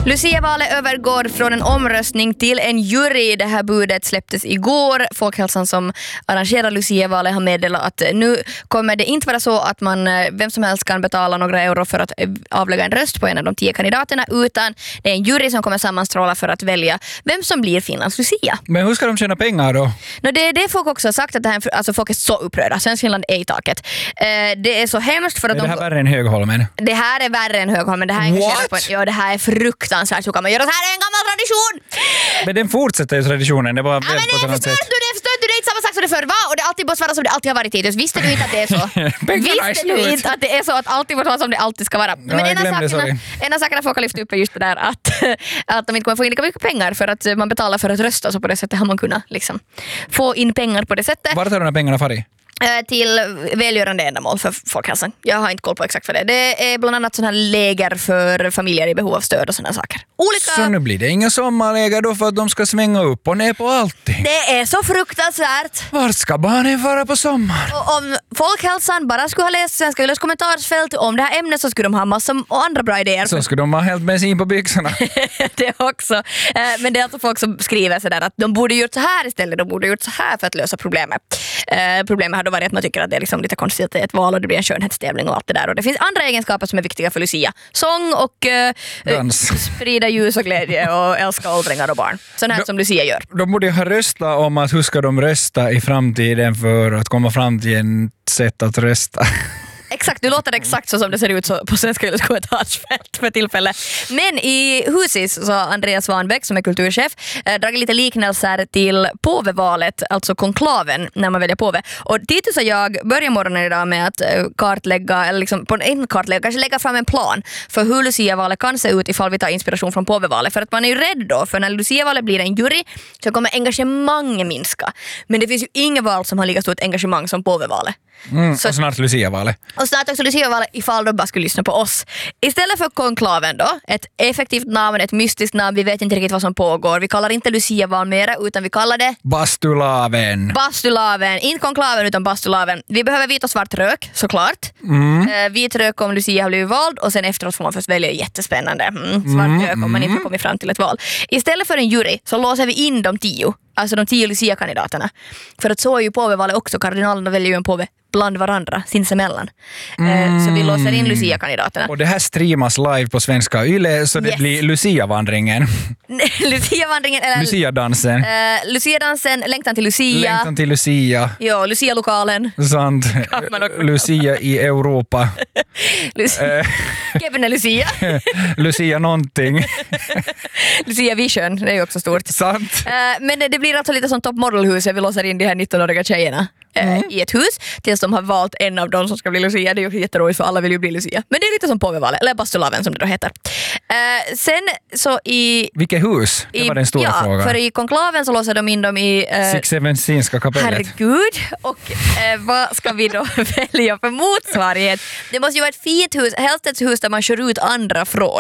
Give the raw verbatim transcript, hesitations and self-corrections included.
Lucia-valet övergår från en omröstning till en jury. Det här budet släpptes igår. Folkhälsan som arrangerar Lucia-valet har meddelat att nu kommer det inte vara så att man, vem som helst kan betala några euro för att avlägga en röst på en av de tio kandidaterna, utan det är en jury som kommer sammanstråla för att välja vem som blir Finlands Lucia. Men hur ska de tjäna pengar då? No, det är det folk också har sagt, att det här, alltså folk är så upprörda. Svensk Finland är i taket. Eh, det är så hemskt för att är det de... här värre än Högholmen? Det här är värre än Högholmen. Det här är på en, ja, det här är fruktansvärt. Så kan man göra. Det här är en gammal tradition. Men den fortsätter ju traditionen. Det var ja, men det är förstört du, det är förstört du. Det är inte samma sak som det förr var. Och det alltid måste vara som det alltid har varit hittills. Visste du inte att det är så? Visste du inte att det är så att alltid måste vara som det alltid ska vara? Men ja, en av sakerna, en av sakerna folk har lyft upp är just det där att, att de inte kommer få in lika mycket pengar för att man betalar för att rösta, så på det sättet har man kunnat liksom få in pengar på det sättet. Vart har de här pengarna farit? Till välgörande ändamål för folkhälsan. Jag har inte koll på exakt för det. Det är bland annat sådana här läger för familjer i behov av stöd och sådana saker. Olika... Så nu blir det inga sommarläger då för att de ska svänga upp och ner på allting. Det är så fruktansvärt. Vart ska barnen vara på sommar? Och om folkhälsan bara skulle ha läst Svenska Yles kommentarsfält om det här ämnet, så skulle de ha massor och andra bra idéer. Så skulle de ha helt bensin på byxorna. Det också. Men det är alltså folk som skriver sådär att de borde gjort så här istället. De borde gjort så här för att lösa problemet. Problemet har då varit att man tycker att det är liksom lite konstigt att det är ett val och det blir en skönhetstävling och allt det där. Och det finns andra egenskaper som är viktiga för Lucia. Sång och uh, sprida ljus och glädje och älska åldringar och barn. Sånt här de, som Lucia gör. De borde ha röstat om att hur ska de rösta i framtiden för att komma fram till en sätt att rösta. Exakt, du låter exakt så som det ser ut så på Svenska Yles kommentarsfält för tillfället. Men i Husis så har Andreas Svanbäck, som är kulturchef, eh, dragit lite liknelser till påvevalet, alltså konklaven när man väljer påve. Och Titus och jag börjar morgonen idag med att eh, kartlägga, eller liksom på en kartlägga, kanske lägga fram en plan för hur Lucia-valet kan se ut ifall vi tar inspiration från påvevalet. För att man är ju rädd då, för när Lucia-valet blir en jury så kommer engagemanget minska. Men det finns ju inget val som har lika stort engagemang som påvevalet. Mm, så, och snart Lucia-valet. Och snart också Lucia-valet ifall de bara skulle lyssna på oss. Istället för konklaven då, ett effektivt namn, ett mystiskt namn, vi vet inte riktigt vad som pågår. Vi kallar inte Lucia-val mera, utan vi kallar det Bastulaven. Bastulaven, inte konklaven utan Bastulaven. Vi behöver vit och svart rök, såklart. Mm. Uh, vit rök om Lucia har blivit vald och sen efteråt får man först välja. Jättespännande. Mm, svart mm, rök om man inte kommit fram till ett val. Istället för en jury så låser vi in de tio. Alltså de tio Lucia-kandidaterna. För att så är ju påvevalet också. Kardinalerna väljer ju en påve bland varandra, sinsemellan. Mm. Så vi låser in Lucia-kandidaterna. Och det här streamas live på Svenska Yle, så det yes. blir Lucia-vandringen. Lucia-vandringen eller... Lucia-dansen. Uh, Lucia-dansen, längtan till Lucia. Längtan till Lucia. Ja, Lucia-lokalen. Sant. Lucia i Europa. Lucia. Kevin Lucia. Lucia någonting. Lucia Vision, det är ju också stort. Sant. Uh, men det, det blir alltså lite som toppmodelhus. Vi låser in de här nittonåriga tjejerna. Mm. i ett hus tills de har valt en av dem som ska bli Lucia. Det är ju jätteroligt för alla vill ju bli Lucia. Men det är lite som påvevalet, eller Bastulaven som det då heter. Uh, sen så i... Vilket hus? Det var den stora ja, frågan. För i konklaven så låser de in dem i... Uh, Sixevensinska kapellet. Herregud. Och uh, vad ska vi då välja för motsvarighet? Det måste ju vara ett fint hus, helst ett hus där man kör ut andra från.